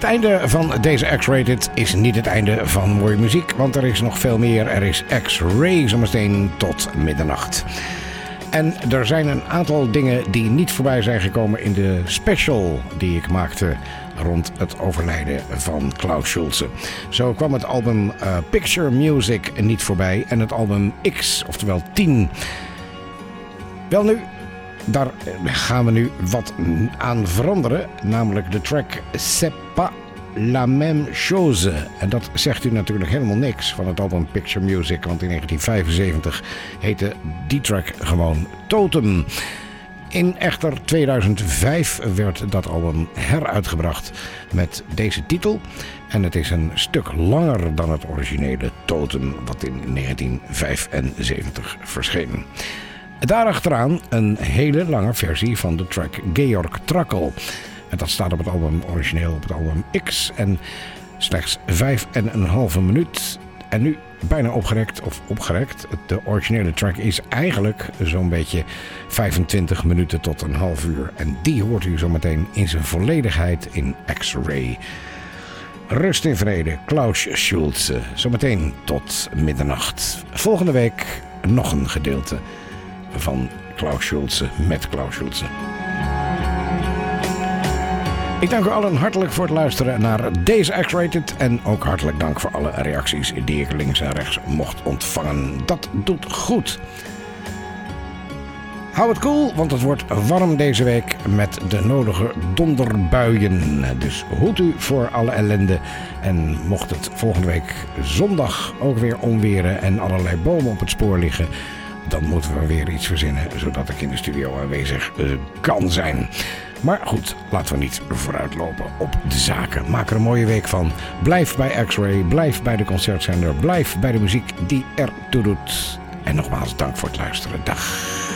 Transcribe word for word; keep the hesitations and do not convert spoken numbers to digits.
Het einde van deze X-Rated is niet het einde van mooie muziek, want er is nog veel meer. Er is X-Ray zometeen tot middernacht. En er zijn een aantal dingen die niet voorbij zijn gekomen in de special die ik maakte rond het overlijden van Klaus Schulze. Zo kwam het album uh, Picture Music niet voorbij en het album X, oftewel tien. Wel nu, daar gaan we nu wat aan veranderen, namelijk de track C'est pas la même chose. En dat zegt u natuurlijk helemaal niks van het album Picture Music, want in negentien vijfenzeventig heette die track gewoon Totem. In echter tweeduizend vijf werd dat album heruitgebracht met deze titel. En het is een stuk langer dan het originele Totem, wat in negentien vijfenzeventig verscheen. Daarachteraan een hele lange versie van de track Georg Trakl. En dat staat op het album origineel op het album X. En slechts vijf en een halve minuut. En nu bijna opgerekt of opgerekt. De originele track is eigenlijk zo'n beetje vijfentwintig minuten tot een half uur. En die hoort u zometeen in zijn volledigheid in X-Ray. Rust in vrede, Klaus Schulze. Zometeen tot middernacht. Volgende week nog een gedeelte van Klaus Schulze met Klaus Schulze. Ik dank u allen hartelijk voor het luisteren naar deze X-Rated. En ook hartelijk dank voor alle reacties die ik links en rechts mocht ontvangen. Dat doet goed. Hou het koel, want het wordt warm deze week met de nodige donderbuien. Dus hoed u voor alle ellende. En mocht het volgende week zondag ook weer onweren en allerlei bomen op het spoor liggen, dan moeten we weer iets verzinnen, zodat ik in de studio aanwezig kan zijn. Maar goed, laten we niet vooruitlopen op de zaken. Maak er een mooie week van. Blijf bij X-Ray, blijf bij de concertzender, blijf bij de muziek die er toe doet. En nogmaals, dank voor het luisteren. Dag.